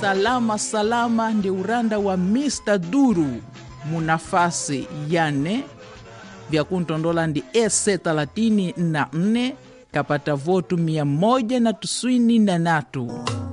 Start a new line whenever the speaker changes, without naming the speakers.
salama salama ndi uranda wa Mr. Duru munafasi yane vya kuntondola ndi S34 kapata votu 193.